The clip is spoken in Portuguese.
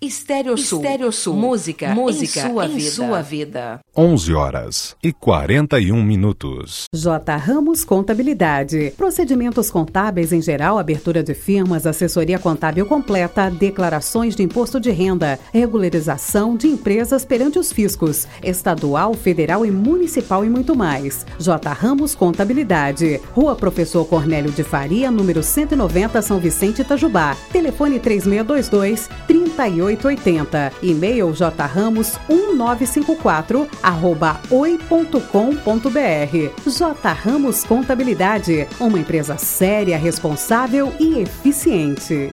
Estéreo Sul. Música em sua vida. 11h41. J. Ramos Contabilidade. Procedimentos contábeis em geral, abertura de firmas, assessoria contábil completa, declarações de imposto de renda, regularização de empresas perante os fiscos, estadual, federal e municipal e muito mais. J. Ramos Contabilidade. Rua Professor Cornélio de Faria, número 190, São Vicente, Itajubá. Telefone 3622-3880. E-mail jramos1954@oi.com.br. J. Ramos Contabilidade, uma empresa séria, responsável e eficiente.